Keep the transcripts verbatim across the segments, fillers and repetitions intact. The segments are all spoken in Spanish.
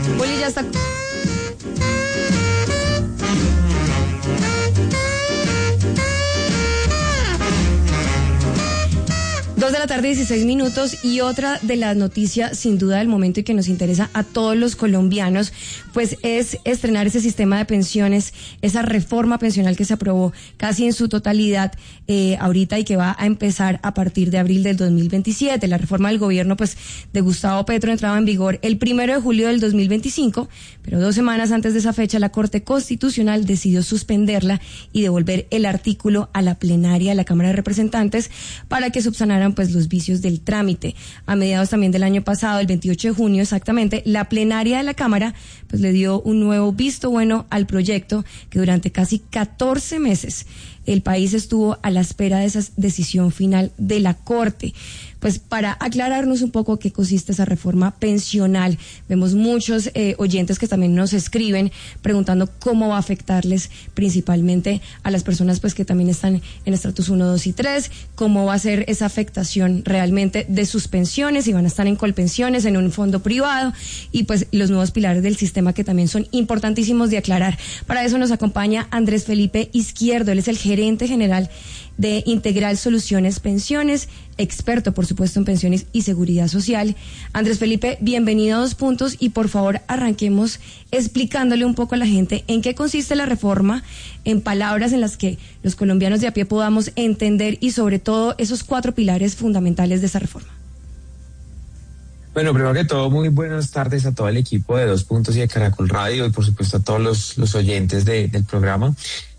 Juli ya está. Dos de la tarde, dieciséis minutos, y otra de las noticias sin duda del momento y que nos interesa a todos los colombianos, pues es estrenar ese sistema de pensiones, esa reforma pensional que se aprobó casi en su totalidad eh, ahorita y que va a empezar a partir de abril del dos mil veintisiete. La reforma del gobierno pues de Gustavo Petro entraba en vigor el primero de julio del dos mil veinticinco, pero dos semanas antes de esa fecha la Corte Constitucional decidió suspenderla y devolver el artículo a la plenaria de la Cámara de Representantes para que subsanaran pues los vicios del trámite. A mediados también del año pasado, el veintiocho de junio exactamente, la plenaria de la Cámara pues le dio un nuevo visto bueno al proyecto que durante casi catorce meses el país estuvo a la espera de esa decisión final de la Corte. Pues para aclararnos un poco qué consiste esa reforma pensional, vemos muchos eh, oyentes que también nos escriben preguntando cómo va a afectarles principalmente a las personas pues que también están en estratos uno, dos y tres, cómo va a ser esa afectación realmente de sus pensiones, si van a estar en colpensiones, en un fondo privado, y pues los nuevos pilares del sistema que también son importantísimos de aclarar. Para eso nos acompaña Andrés Felipe Izquierdo, él es el gerente general de Integral Soluciones Pensiones, experto, por supuesto, en pensiones y seguridad social. Andrés Felipe, bienvenido a Dos Puntos, y por favor arranquemos explicándole un poco a la gente en qué consiste la reforma, en palabras en las que los colombianos de a pie podamos entender, y sobre todo esos cuatro pilares fundamentales de esa reforma. Bueno, primero que todo, muy buenas tardes a todo el equipo de Dos Puntos y de Caracol Radio, y por supuesto a todos los, los oyentes de, del programa.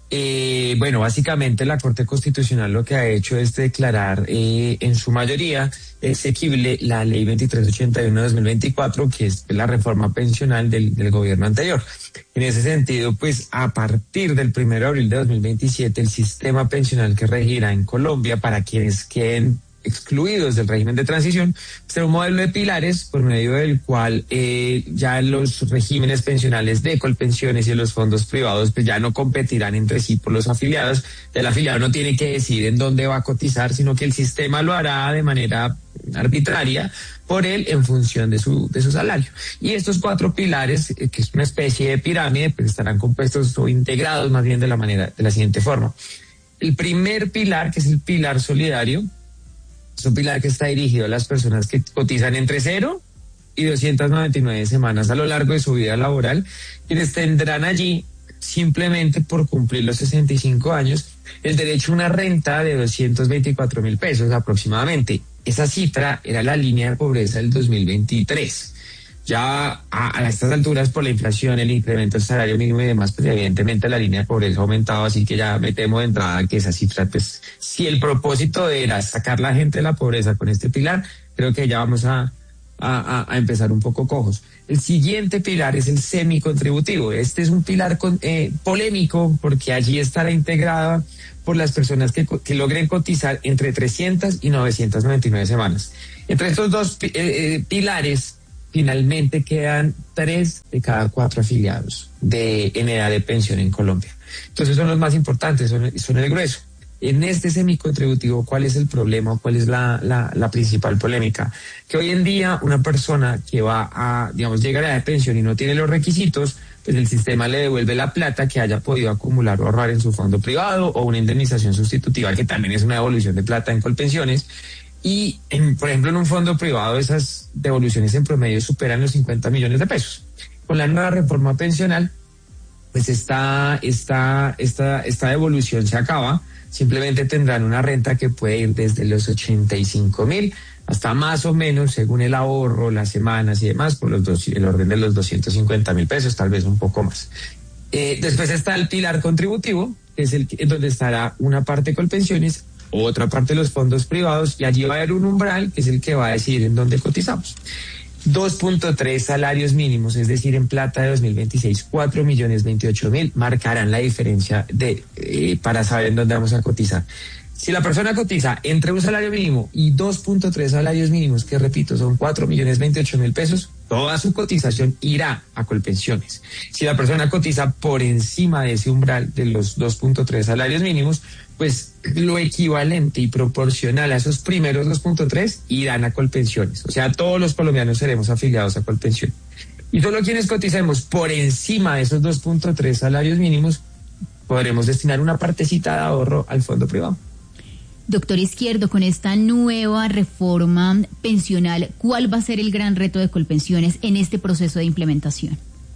Eh, bueno, básicamente la Corte Constitucional lo que ha hecho es declarar eh, en su mayoría exequible la Ley veintitrés ochenta y uno de dos mil veinticuatro, que es la reforma pensional del, del gobierno anterior. En ese sentido, pues a partir del primero de abril de dos mil veintisiete, el sistema pensional que regirá en Colombia para quienes queden excluidos del régimen de transición será un modelo de pilares por medio del cual eh, ya los regímenes pensionales de Colpensiones y los fondos privados pues ya no competirán entre sí por los afiliados. El afiliado no tiene que decidir en dónde va a cotizar, sino que el sistema lo hará de manera arbitraria por él en función de su de su salario. Y estos cuatro pilares, eh, que es una especie de pirámide, pues estarán compuestos o integrados más bien de la manera de la siguiente forma. El primer pilar, que es el pilar solidario, es un pilar que está dirigido a las personas que cotizan entre cero y doscientas noventa y nueve semanas a lo largo de su vida laboral, quienes tendrán allí, simplemente por cumplir los sesenta y cinco años, el derecho a una renta de doscientos veinticuatro mil pesos aproximadamente. Esa cifra era la línea de pobreza del dos mil veintitrés. Ya a, a estas alturas, por la inflación, el incremento del salario mínimo y demás, pues evidentemente la línea de pobreza ha aumentado, así que ya me temo de entrada que esa cifra, pues si el propósito era sacar la gente de la pobreza con este pilar, creo que ya vamos a, a, a empezar un poco cojos. El siguiente pilar es el semicontributivo. Este es un pilar con, eh, polémico porque allí estará integrada por las personas que, que logren cotizar entre trescientas y novecientas noventa y nueve semanas. Entre estos dos eh, eh, pilares, finalmente quedan tres de cada cuatro afiliados de, en edad de pensión en Colombia. Entonces son los más importantes, son, son el grueso. En este semicontributivo, ¿cuál es el problema? ¿Cuál es la, la, la principal polémica? Que hoy en día una persona que va a, digamos, llegar a edad de pensión y no tiene los requisitos, pues el sistema le devuelve la plata que haya podido acumular o ahorrar en su fondo privado, o una indemnización sustitutiva, que también es una devolución de plata en Colpensiones. Y, en, por ejemplo, en un fondo privado esas devoluciones en promedio superan los cincuenta millones de pesos. Con la nueva reforma pensional, pues esta, esta, esta, esta devolución se acaba. Simplemente tendrán una renta que puede ir desde los ochenta y cinco mil hasta más o menos, según el ahorro, las semanas y demás, por los dos, el orden de los doscientos cincuenta mil pesos, tal vez un poco más. Eh, después está el pilar contributivo, que es el en donde estará una parte con pensiones, otra parte de los fondos privados, y allí va a haber un umbral que es el que va a decidir en dónde cotizamos. dos punto tres salarios mínimos, es decir, en plata de dos mil veintiséis, cuatro millones veintiocho mil, marcarán la diferencia de eh, para saber en dónde vamos a cotizar. Si la persona cotiza entre un salario mínimo y dos punto tres salarios mínimos, que repito, son cuatro millones veintiocho mil pesos, toda su cotización irá a Colpensiones. Si la persona cotiza por encima de ese umbral de los dos punto tres salarios mínimos, pues lo equivalente y proporcional a esos primeros dos punto tres irán a Colpensiones. O sea, todos los colombianos seremos afiliados a Colpensión. Y solo quienes coticemos por encima de esos dos punto tres salarios mínimos podremos destinar una partecita de ahorro al fondo privado. Doctor Izquierdo, con esta nueva reforma pensional, ¿cuál va a ser el gran reto de Colpensiones en este proceso de implementación?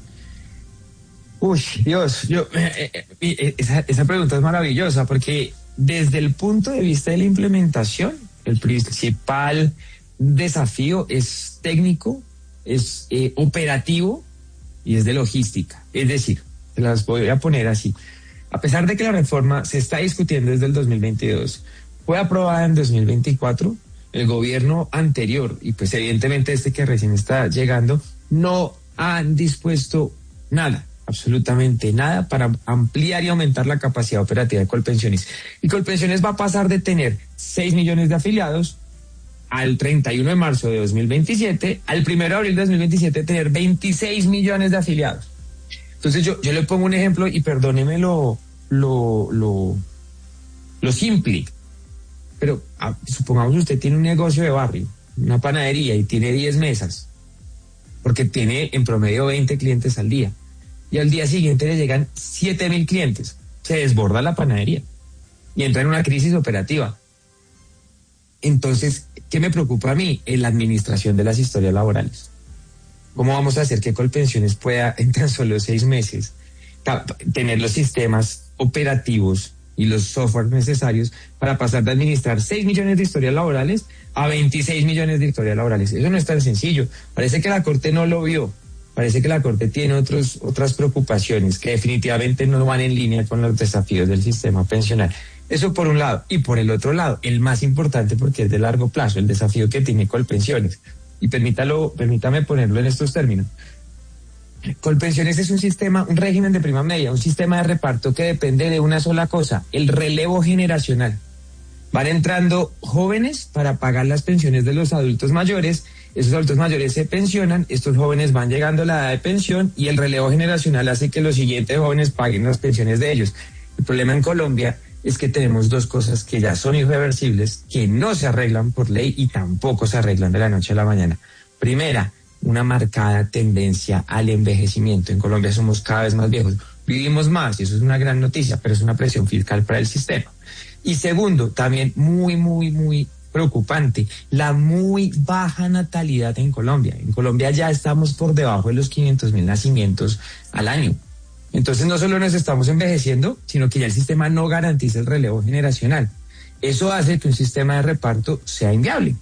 Uy, Dios, yo, eh, eh, esa, esa pregunta es maravillosa porque desde el punto de vista de la implementación, el principal desafío es técnico, es eh, operativo y es de logística. Es decir, se las voy a poner así. A pesar de que la reforma se está discutiendo desde el dos mil veintidós, fue aprobada en dos mil veinticuatro, el gobierno anterior y pues evidentemente este que recién está llegando, no han dispuesto nada, absolutamente nada para ampliar y aumentar la capacidad operativa de Colpensiones. Y Colpensiones va a pasar de tener seis millones de afiliados al treinta y uno de marzo de dos mil veintisiete, al primero de abril de dos mil veintisiete tener veintiséis millones de afiliados. Entonces yo, yo le pongo un ejemplo y perdóneme lo, lo, lo, lo simple. Pero ah, supongamos usted tiene un negocio de barrio, una panadería y tiene diez mesas, porque tiene en promedio veinte clientes al día. Y al día siguiente le llegan siete mil clientes. Se desborda la panadería y entra en una crisis operativa. Entonces, ¿qué me preocupa a mí? En la administración de las historias laborales. ¿Cómo vamos a hacer que Colpensiones pueda en tan solo seis meses tener los sistemas operativos y los softwares necesarios para pasar de administrar seis millones de historias laborales a veintiséis millones de historias laborales? Eso no es tan sencillo. Parece que la Corte no lo vio. Parece que la Corte tiene otros, otras preocupaciones que definitivamente no van en línea con los desafíos del sistema pensional. Eso por un lado. Y por el otro lado, el más importante porque es de largo plazo, el desafío que tiene Colpensiones. Y permítalo, permítame ponerlo en estos términos. Colpensiones es un sistema, un régimen de prima media, un sistema de reparto que depende de una sola cosa, el relevo generacional. Van entrando jóvenes para pagar las pensiones de los adultos mayores, esos adultos mayores se pensionan, estos jóvenes van llegando a la edad de pensión y el relevo generacional hace que los siguientes jóvenes paguen las pensiones de ellos. El problema en Colombia es que tenemos dos cosas que ya son irreversibles, que no se arreglan por ley y tampoco se arreglan de la noche a la mañana. Primera, una marcada tendencia al envejecimiento. En Colombia somos cada vez más viejos, vivimos más y eso es una gran noticia, pero es una presión fiscal para el sistema. Y segundo, también muy, muy, muy preocupante, la muy baja natalidad en Colombia. En Colombia ya estamos por debajo de los quinientos mil nacimientos al año. Entonces no solo nos estamos envejeciendo, sino que ya el sistema no garantiza el relevo generacional. Eso hace que un sistema de reparto sea inviable.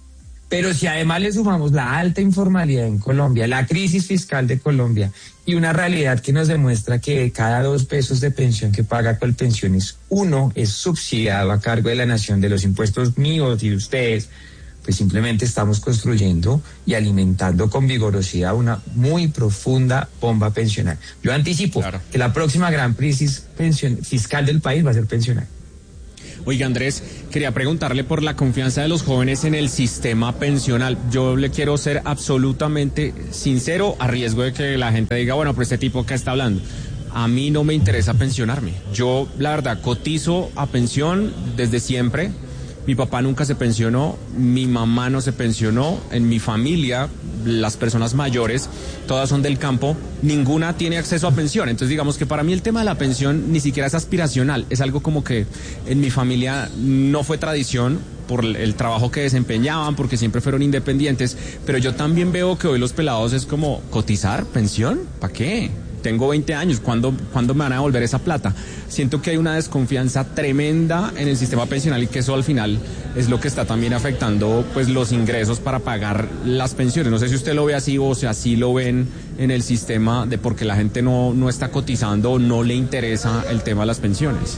Pero si además le sumamos la alta informalidad en Colombia, la crisis fiscal de Colombia y una realidad que nos demuestra que de cada dos pesos de pensión que paga Colpensiones, uno es subsidiado a cargo de la nación de los impuestos míos y de ustedes, pues simplemente estamos construyendo y alimentando con vigorosidad una muy profunda bomba pensional. Yo anticipo claro. que la próxima gran crisis pension, fiscal del país va a ser pensional. Oiga, Andrés, quería preguntarle por la confianza de los jóvenes en el sistema pensional. Yo le quiero ser absolutamente sincero, a riesgo de que la gente diga, bueno, pero este tipo, ¿qué está hablando? A mí no me interesa pensionarme. Yo, la verdad, cotizo a pensión desde siempre. Mi papá nunca se pensionó, mi mamá no se pensionó, en mi familia las personas mayores, todas son del campo, ninguna tiene acceso a pensión. Entonces digamos que para mí el tema de la pensión ni siquiera es aspiracional, es algo como que en mi familia no fue tradición por el trabajo que desempeñaban, porque siempre fueron independientes, pero yo también veo que hoy los pelados es como cotizar, pensión, ¿para qué? Tengo veinte años, ¿cuándo, ¿cuándo me van a devolver esa plata? Siento que hay una desconfianza tremenda en el sistema pensional y que eso al final es lo que está también afectando pues los ingresos para pagar las pensiones. No sé si usted lo ve así o si así lo ven en el sistema de porque la gente no, no está cotizando o no le interesa el tema de las pensiones.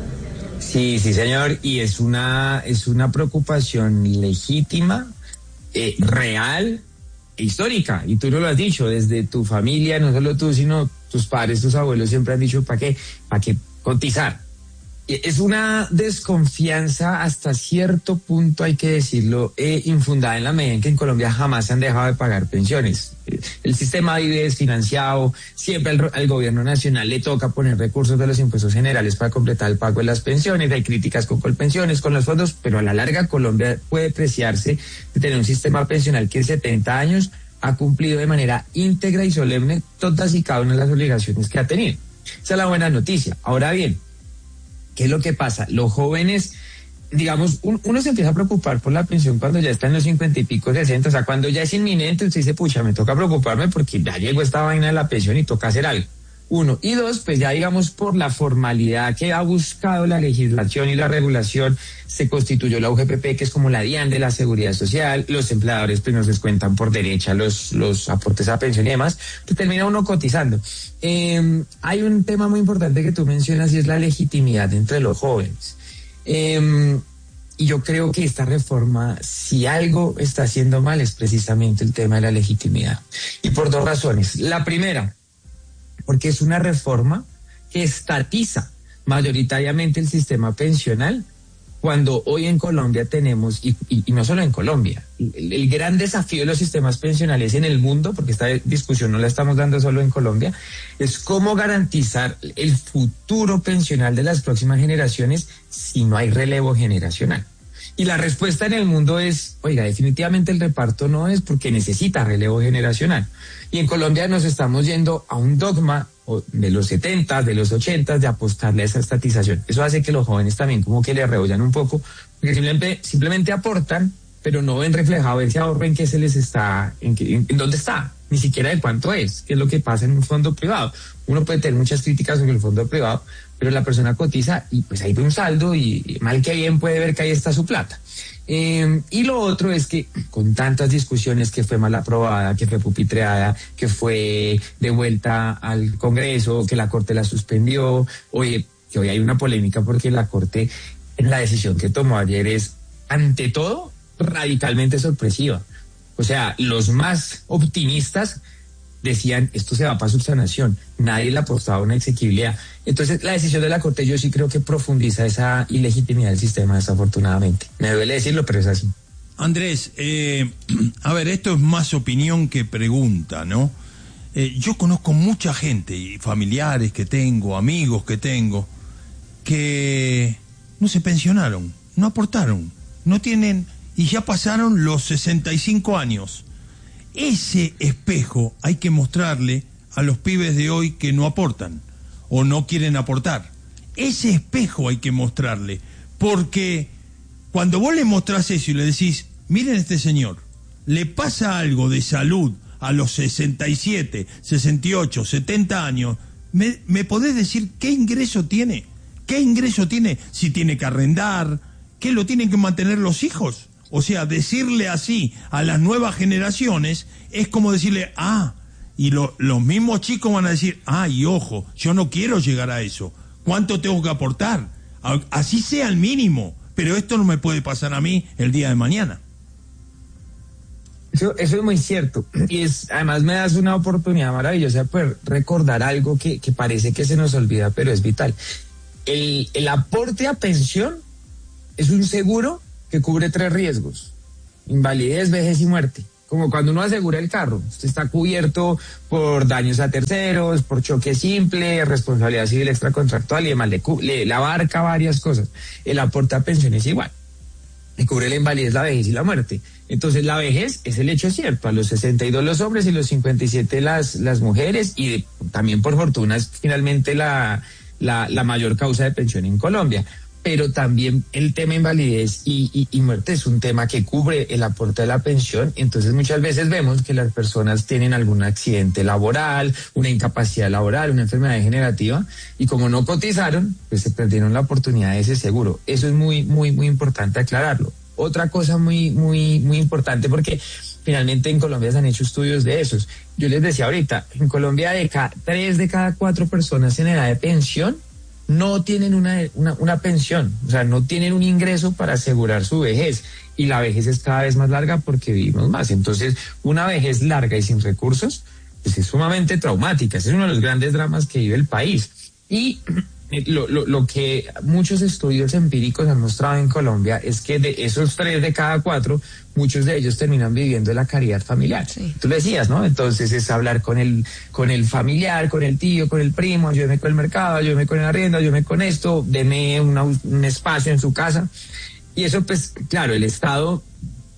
Sí, sí, señor, y es una, es una preocupación legítima, eh, real, histórica, y tú no lo has dicho, desde tu familia, no solo tú, sino tus padres, tus abuelos siempre han dicho, ¿para qué? ¿Para qué cotizar? Es una desconfianza hasta cierto punto, hay que decirlo, eh, infundada en la medida en que en Colombia jamás se han dejado de pagar pensiones. El sistema vive desfinanciado, siempre al, al gobierno nacional le toca poner recursos de los impuestos generales para completar el pago de las pensiones, hay críticas con Colpensiones, con los fondos, pero a la larga Colombia puede preciarse de tener un sistema pensional que en setenta años ha cumplido de manera íntegra y solemne todas y cada una de las obligaciones que ha tenido. Esa es la buena noticia. Ahora bien, ¿qué es lo que pasa? Los jóvenes, digamos, un, uno se empieza a preocupar por la pensión cuando ya está en los cincuenta y pico, sesenta, o sea, cuando ya es inminente, usted dice, pucha, me toca preocuparme porque ya llegó esta vaina de la pensión y toca hacer algo. Uno. Y dos, pues ya digamos por la formalidad que ha buscado la legislación y la regulación, se constituyó la U G P P, que es como la DIAN de la Seguridad Social, los empleadores pues nos descuentan por derecha los, los aportes a pensión y demás, que termina uno cotizando. Eh, hay un tema muy importante que tú mencionas y es la legitimidad entre los jóvenes. Eh, y yo creo que esta reforma, si algo está haciendo mal, es precisamente el tema de la legitimidad. Y por dos razones. La primera, porque es una reforma que estatiza mayoritariamente el sistema pensional, cuando hoy en Colombia tenemos, y, y, y no solo en Colombia, el, el gran desafío de los sistemas pensionales en el mundo, porque esta discusión no la estamos dando solo en Colombia, es cómo garantizar el futuro pensional de las próximas generaciones si no hay relevo generacional. Y la respuesta en el mundo es, oiga, definitivamente el reparto no es porque necesita relevo generacional. Y en Colombia nos estamos yendo a un dogma de los setenta, de los ochenta, de apostarle a esa estatización. Eso hace que los jóvenes también como que le rebollan un poco, porque simplemente, simplemente aportan, pero no ven reflejado ese ahorro en qué se les está, en, qué, en, en dónde está, ni siquiera de cuánto es, que es lo que pasa en un fondo privado. Uno puede tener muchas críticas sobre el fondo privado, pero la persona cotiza y pues ahí ve un saldo y mal que bien puede ver que ahí está su plata. Eh, y lo otro es que con tantas discusiones, que fue mal aprobada, que fue pupitreada, que fue devuelta al Congreso, que la Corte la suspendió, oye, que hoy hay una polémica porque la Corte, en la decisión que tomó ayer, es ante todo radicalmente sorpresiva. O sea, los más optimistas decían, esto se va para subsanación, nadie le apostaba una exequibilidad. Entonces, la decisión de la Corte yo sí creo que profundiza esa ilegitimidad del sistema, desafortunadamente. Me duele decirlo, pero es así. Andrés, eh, a ver, esto es más opinión que pregunta, ¿no? Eh, yo conozco mucha gente, y familiares que tengo, amigos que tengo, que no se pensionaron, no aportaron, no tienen, y ya pasaron los sesenta y cinco años. Ese espejo hay que mostrarle a los pibes de hoy que no aportan o no quieren aportar. Ese espejo hay que mostrarle, porque cuando vos le mostrás eso y le decís, miren este señor, le pasa algo de salud a los sesenta y siete, sesenta y ocho, setenta años, ¿me, me podés decir qué ingreso tiene? ¿Qué ingreso tiene? Si tiene que arrendar, ¿qué lo tienen que mantener los hijos? O sea, decirle así a las nuevas generaciones es como decirle, ah, y lo, los mismos chicos van a decir, ah, y ojo, yo no quiero llegar a eso. ¿Cuánto tengo que aportar? Así sea el mínimo, pero esto no me puede pasar a mí el día de mañana. Eso, eso es muy cierto. Y es, además me das una oportunidad maravillosa de poder recordar algo que, que parece que se nos olvida, pero es vital. El, el aporte a pensión es un seguro que cubre tres riesgos: invalidez, vejez y muerte. Como cuando uno asegura el carro, usted está cubierto por daños a terceros, por choque simple, responsabilidad civil extracontractual y demás, le, le, le abarca varias cosas. El aporte a pensión es igual, le cubre la invalidez, la vejez y la muerte. Entonces la vejez es el hecho cierto, a los sesenta y dos los hombres y los cincuenta y siete las, las mujeres, y de, también por fortuna es finalmente la, la, la mayor causa de pensión en Colombia. Pero también el tema invalidez y, y, y muerte es un tema que cubre el aporte de la pensión. Entonces muchas veces vemos que las personas tienen algún accidente laboral, una incapacidad laboral, una enfermedad degenerativa, y como no cotizaron, pues se perdieron la oportunidad de ese seguro. Eso es muy, muy, muy importante aclararlo. Otra cosa muy, muy, muy importante, porque finalmente en Colombia se han hecho estudios de esos. Yo les decía ahorita, en Colombia de cada, tres de cada cuatro personas en edad de pensión no tienen una, una, una pensión, o sea, no tienen un ingreso para asegurar su vejez, y la vejez es cada vez más larga porque vivimos más. Entonces, una vejez larga y sin recursos, pues es sumamente traumática. Ese es uno de los grandes dramas que vive el país. Y lo, lo, lo que muchos estudios empíricos han mostrado en Colombia es que de esos tres de cada cuatro, muchos de ellos terminan viviendo la caridad familiar. Sí. Tú lo decías, ¿no? Entonces es hablar con el, con el familiar, con el tío, con el primo, ayúdeme con el mercado, ayúdeme con el arriendo, ayúdeme con esto, deme una, un espacio en su casa. Y eso, pues, claro, el Estado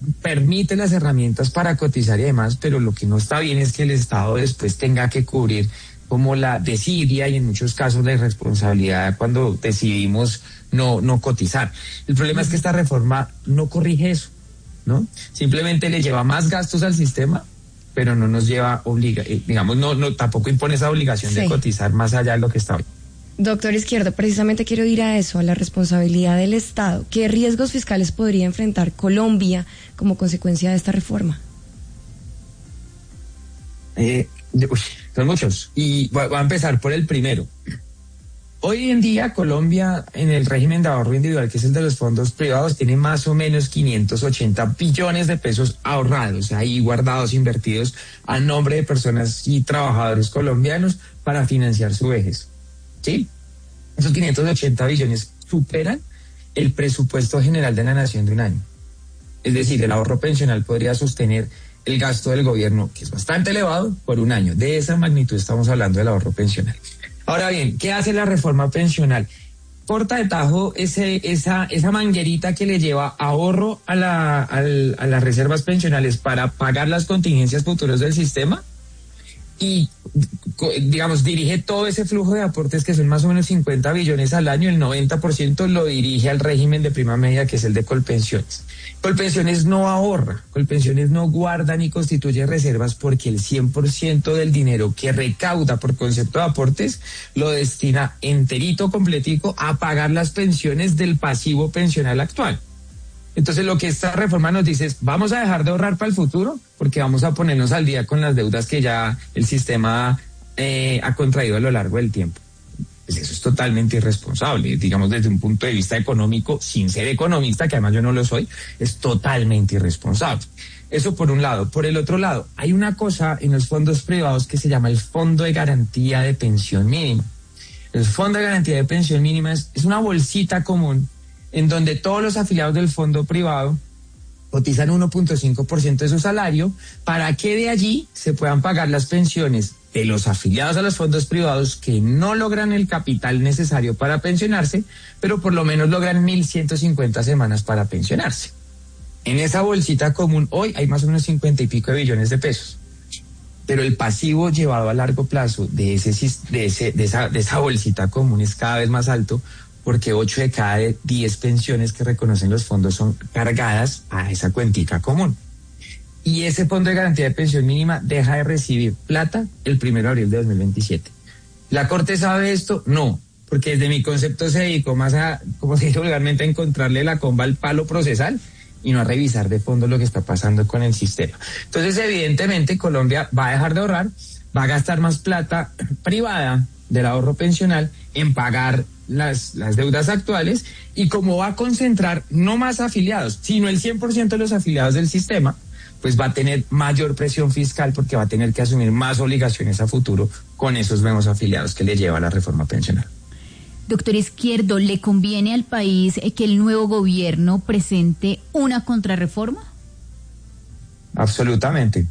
permite las herramientas para cotizar y demás, pero lo que no está bien es que el Estado después tenga que cubrir como la desidia y en muchos casos la irresponsabilidad cuando decidimos no, no cotizar. El problema es que esta reforma no corrige eso, ¿no? Simplemente le lleva más gastos al sistema, pero no nos lleva, obliga, eh, digamos, no, no, tampoco impone esa obligación sí. de cotizar más allá de lo que está hoy. Doctor Izquierdo, precisamente quiero ir a eso, a la responsabilidad del Estado. ¿Qué riesgos fiscales podría enfrentar Colombia como consecuencia de esta reforma? Eh, uy, son muchos. Y voy a empezar por el primero. Hoy en día Colombia, en el régimen de ahorro individual, que es el de los fondos privados, tiene más o menos quinientos ochenta billones de pesos ahorrados, ahí guardados, invertidos a nombre de personas y trabajadores colombianos para financiar su vejez. ¿Sí? Esos quinientos ochenta billones superan el presupuesto general de la nación de un año. Es decir, el ahorro pensional podría sostener el gasto del gobierno, que es bastante elevado, por un año. De esa magnitud estamos hablando del ahorro pensional. Ahora bien, ¿qué hace la reforma pensional? Corta de tajo ese, esa, esa manguerita que le lleva ahorro a, la, a, a las reservas pensionales para pagar las contingencias futuras del sistema y, digamos, dirige todo ese flujo de aportes que son más o menos cincuenta billones al año, el noventa por ciento lo dirige al régimen de prima media, que es el de Colpensiones. Colpensiones no ahorra, Colpensiones no guarda ni constituye reservas porque el cien por ciento del dinero que recauda por concepto de aportes lo destina enterito, completico, a pagar las pensiones del pasivo pensional actual. Entonces lo que esta reforma nos dice es, vamos a dejar de ahorrar para el futuro porque vamos a ponernos al día con las deudas que ya el sistema eh, ha contraído a lo largo del tiempo. Pues eso es totalmente irresponsable, digamos desde un punto de vista económico, sin ser economista, que además yo no lo soy, es totalmente irresponsable. Eso por un lado. Por el otro lado, hay una cosa en los fondos privados que se llama el Fondo de Garantía de Pensión Mínima. El Fondo de Garantía de Pensión Mínima es, es una bolsita común en donde todos los afiliados del fondo privado cotizan uno punto cinco por ciento de su salario para que de allí se puedan pagar las pensiones de los afiliados a los fondos privados que no logran el capital necesario para pensionarse, pero por lo menos logran mil ciento cincuenta semanas para pensionarse. En esa bolsita común hoy hay más o menos cincuenta y pico de billones de pesos. Pero el pasivo llevado a largo plazo de, ese, de, ese, de, esa, de esa bolsita común es cada vez más alto, porque ocho de cada diez pensiones que reconocen los fondos son cargadas a esa cuentica común. Y ese Fondo de Garantía de Pensión Mínima deja de recibir plata el primero de abril de dos mil veintisiete. ¿La Corte sabe esto? No, porque desde mi concepto se dedicó más a, como se dice vulgarmente, a encontrarle la comba al palo procesal y no a revisar de fondo lo que está pasando con el sistema. Entonces, evidentemente, Colombia va a dejar de ahorrar, va a gastar más plata privada del ahorro pensional en pagar las, las deudas actuales, y como va a concentrar no más afiliados, sino el cien por ciento de los afiliados del sistema, pues va a tener mayor presión fiscal porque va a tener que asumir más obligaciones a futuro con esos nuevos afiliados que le lleva la reforma pensional. Doctor Izquierdo, ¿le conviene al país que el nuevo gobierno presente una contrarreforma? Absolutamente.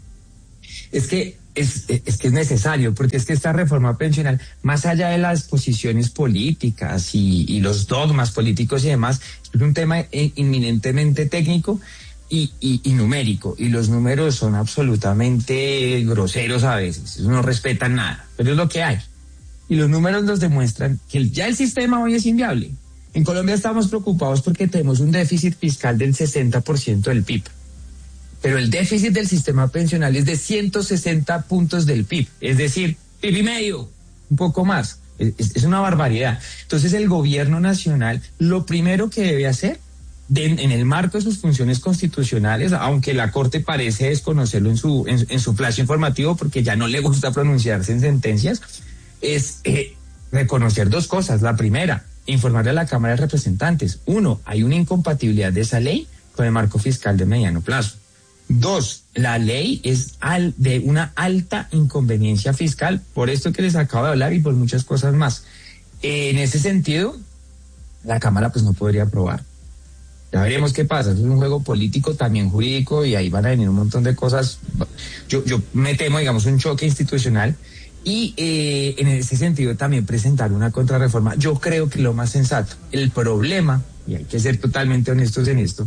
Es que Es, es que es necesario, porque es que esta reforma pensional, más allá de las posiciones políticas y, y los dogmas políticos y demás, es un tema inminentemente técnico y, y, y numérico, y los números son absolutamente groseros a veces, no respetan nada, pero es lo que hay. Y los números nos demuestran que el, ya el sistema hoy es inviable. En Colombia estamos preocupados porque tenemos un déficit fiscal del sesenta por ciento del P I B. Pero el déficit del sistema pensional es de ciento sesenta puntos del P I B, es decir, P I B y medio, un poco más. Es, es una barbaridad. Entonces el gobierno nacional lo primero que debe hacer, de, en el marco de sus funciones constitucionales, aunque la Corte parece desconocerlo en su, en, en su flash informativo porque ya no le gusta pronunciarse en sentencias, es eh, reconocer dos cosas. La primera, informarle a la Cámara de Representantes. Uno, hay una incompatibilidad de esa ley con el marco fiscal de mediano plazo. Dos, la ley es al, de una alta inconveniencia fiscal, por esto que les acabo de hablar y por muchas cosas más. Eh, en ese sentido, la Cámara pues no podría aprobar. Ya veremos qué pasa, es un juego político, también jurídico, y ahí van a venir un montón de cosas. Yo, yo me temo, digamos, un choque institucional, y eh, en ese sentido también presentar una contrarreforma. Yo creo que lo más sensato, el problema, y hay que ser totalmente honestos en esto,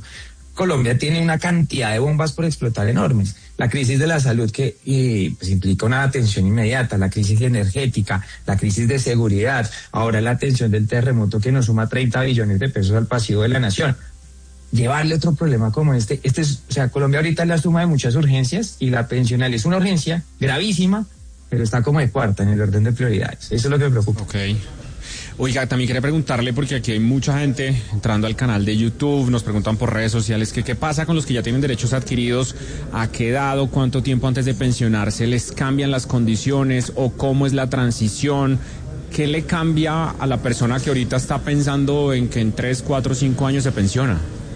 Colombia tiene una cantidad de bombas por explotar enormes. La crisis de la salud que eh, pues implica una atención inmediata, la crisis energética, la crisis de seguridad, ahora la atención del terremoto que nos suma treinta billones de pesos al pasivo de la nación. Llevarle otro problema como este, este es, o sea, Colombia ahorita es la suma de muchas urgencias y la pensional es una urgencia gravísima, pero está como de cuarta en el orden de prioridades. Eso es lo que me preocupa. Ok. Oiga, también quería preguntarle, porque aquí hay mucha gente entrando al canal de YouTube, nos preguntan por redes sociales que qué pasa con los que ya tienen derechos adquiridos, a qué edad o cuánto tiempo antes de pensionarse les cambian las condiciones o cómo es la transición, qué le cambia a la persona que ahorita está pensando en que en tres, cuatro, cinco años se pensiona.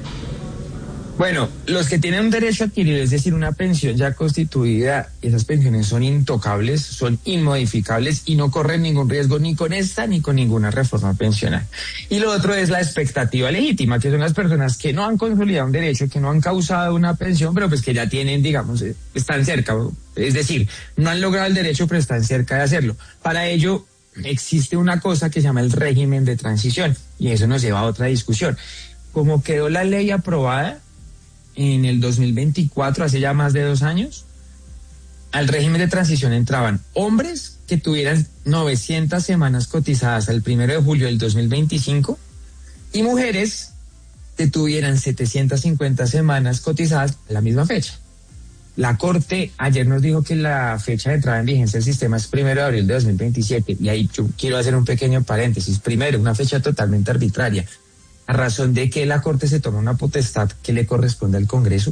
Bueno, los que tienen un derecho adquirido, es decir, una pensión ya constituida, esas pensiones son intocables, son inmodificables y no corren ningún riesgo ni con esta ni con ninguna reforma pensional. Y lo otro es la expectativa legítima, que son las personas que no han consolidado un derecho, que no han causado una pensión, pero pues que ya tienen, digamos, están cerca, es decir, no han logrado el derecho, pero están cerca de hacerlo. Para ello existe una cosa que se llama el régimen de transición y eso nos lleva a otra discusión. Como quedó la ley aprobada en el dos mil veinticuatro, hace ya más de dos años, al régimen de transición entraban hombres que tuvieran novecientas semanas cotizadas al primero de julio del dos mil veinticinco y mujeres que tuvieran setecientas cincuenta semanas cotizadas a la misma fecha. La Corte ayer nos dijo que la fecha de entrada en vigencia del sistema es primero de abril de dos mil veintisiete y ahí yo quiero hacer un pequeño paréntesis. Primero, una fecha totalmente arbitraria. A razón de que la Corte se toma una potestad que le corresponde al Congreso.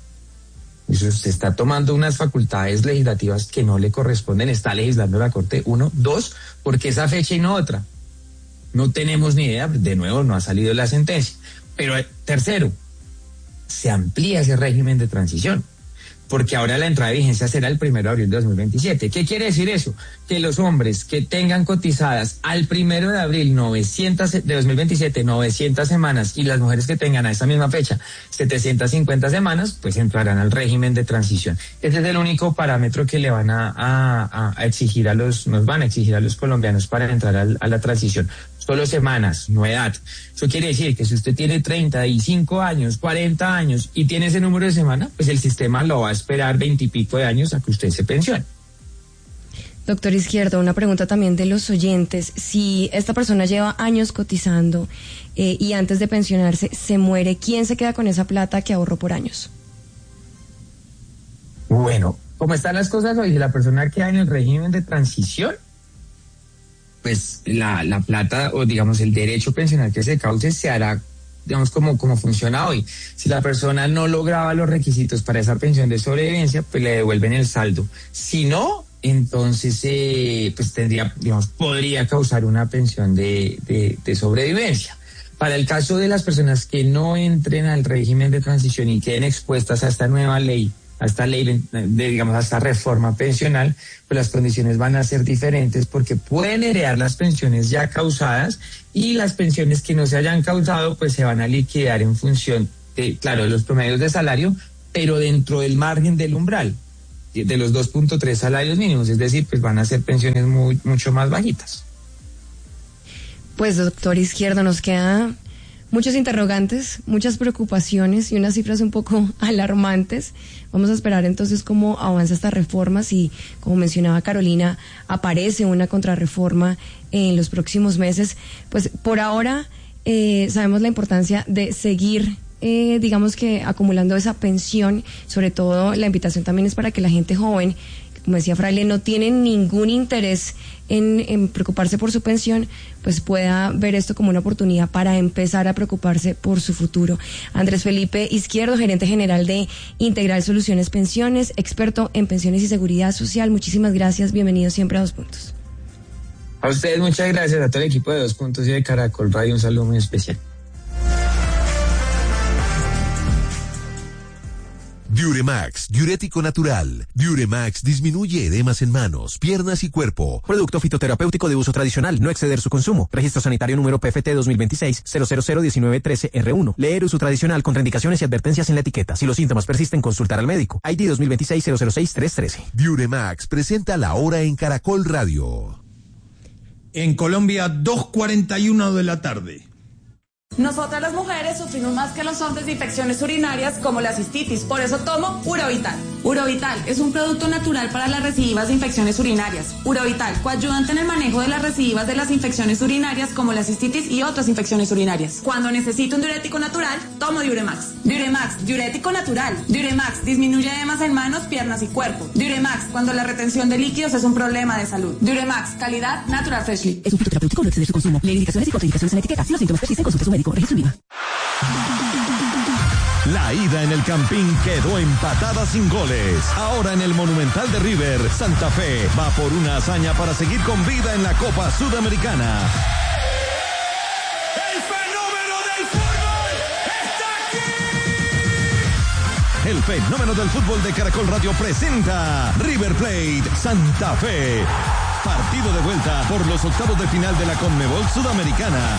Eso se está tomando unas facultades legislativas que no le corresponden, está legislando la Corte. Uno, dos, porque esa fecha y no otra. No tenemos ni idea, de nuevo no ha salido la sentencia. Pero tercero, se amplía ese régimen de transición, porque ahora la entrada de vigencia será el primero de abril de dos mil veintisiete. ¿Qué quiere decir eso? Que los hombres que tengan cotizadas al primero de abril novecientas de dos mil veintisiete, novecientas semanas, y las mujeres que tengan a esa misma fecha setecientas cincuenta semanas, pues entrarán al régimen de transición. Ese es el único parámetro que le van a, a, a exigir a los, nos van a exigir a los colombianos para entrar a, a la transición. Solo semanas, no edad. Eso quiere decir que si usted tiene treinta y cinco años, cuarenta años y tiene ese número de semana, pues el sistema lo va a esperar veintipico de años a que usted se pensione. Doctor Izquierdo, una pregunta también de los oyentes. Si esta persona lleva años cotizando eh, y antes de pensionarse se muere, ¿quién se queda con esa plata que ahorró por años? Bueno, como están las cosas hoy, si la persona queda en el régimen de transición, pues la, la plata o digamos el derecho pensional que se cause se hará, digamos, como, como funciona hoy. Si la persona no lograba los requisitos para esa pensión de sobrevivencia, pues le devuelven el saldo. Si no, entonces eh, pues tendría, digamos, podría causar una pensión de, de, de sobrevivencia. Para el caso de las personas que no entren al régimen de transición y queden expuestas a esta nueva ley, a esta ley, de, digamos, a esta reforma pensional, pues las condiciones van a ser diferentes porque pueden heredar las pensiones ya causadas y las pensiones que no se hayan causado pues se van a liquidar en función de, claro, de los promedios de salario, pero dentro del margen del umbral de los dos punto tres salarios mínimos, es decir, pues van a ser pensiones muy, mucho más bajitas. Pues, doctor Izquierdo, nos queda muchos interrogantes, muchas preocupaciones y unas cifras un poco alarmantes. Vamos a esperar entonces cómo avanza esta reforma, si, como mencionaba Carolina, aparece una contrarreforma en los próximos meses. Pues por ahora eh, sabemos la importancia de seguir, eh, digamos que acumulando esa pensión. Sobre todo la invitación también es para que la gente joven, como decía Fraile, no tiene ningún interés en, en preocuparse por su pensión, pues pueda ver esto como una oportunidad para empezar a preocuparse por su futuro. Andrés Felipe Izquierdo, gerente general de Integral Soluciones Pensiones, experto en pensiones y seguridad social. Muchísimas gracias, bienvenido siempre a Dos Puntos. A ustedes muchas gracias, a todo el equipo de Dos Puntos y de Caracol Radio, un saludo muy especial. Diuremax, diurético natural. Diuremax disminuye edemas en manos, piernas y cuerpo. Producto fitoterapéutico de uso tradicional, no exceder su consumo. Registro sanitario número P F T dos mil veintiséis cero cero cero diecinueve trece R uno. Leer uso tradicional, contraindicaciones y advertencias en la etiqueta. Si los síntomas persisten, consultar al médico. I D dos mil veintiséis cero cero seis tres trece. Diuremax presenta la hora en Caracol Radio. En Colombia, dos cuarenta y uno de la tarde. Nosotras las mujeres sufrimos más que los hombres de infecciones urinarias como la cistitis, por eso tomo Urovital. Urovital es un producto natural para las recidivas de infecciones urinarias. Urovital, coayudante en el manejo de las recidivas de las infecciones urinarias como la cistitis y otras infecciones urinarias. Cuando necesito un diurético natural, tomo Diuremax. Diuremax, diurético natural. Diuremax disminuye edemas en manos, piernas y cuerpo. Diuremax, cuando la retención de líquidos es un problema de salud. Diuremax, calidad Natural Freshly. Es un fitoterapéutico, no exceder su consumo. Lee indicaciones y contraindicaciones en la etiqueta. Si los síntomas persisten, consulte a su médico. Registro INVIMA. La ida en el Campín quedó empatada sin goles. Ahora en el Monumental de River, Santa Fe va por una hazaña para seguir con vida en la Copa Sudamericana. ¡El fenómeno del fútbol está aquí! El fenómeno del fútbol de Caracol Radio presenta River Plate Santa Fe. Partido de vuelta por los octavos de final de la Conmebol Sudamericana.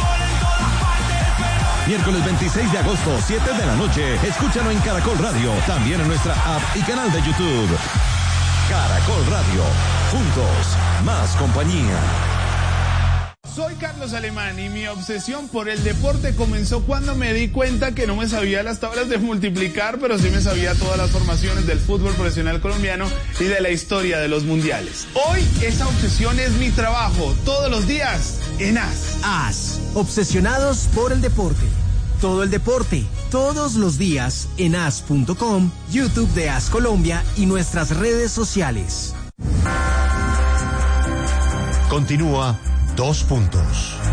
Miércoles veintiséis de agosto, siete de la noche. Escúchalo en Caracol Radio, también en nuestra app y canal de YouTube. Caracol Radio, juntos, más compañía. Soy Carlos Alemán y mi obsesión por el deporte comenzó cuando me di cuenta que no me sabía las tablas de multiplicar, pero sí me sabía todas las formaciones del fútbol profesional colombiano y de la historia de los mundiales. Hoy esa obsesión es mi trabajo, todos los días en A S. A S, obsesionados por el deporte. Todo el deporte, todos los días en A S punto com, YouTube de A S Colombia y nuestras redes sociales. Continúa Dos Puntos.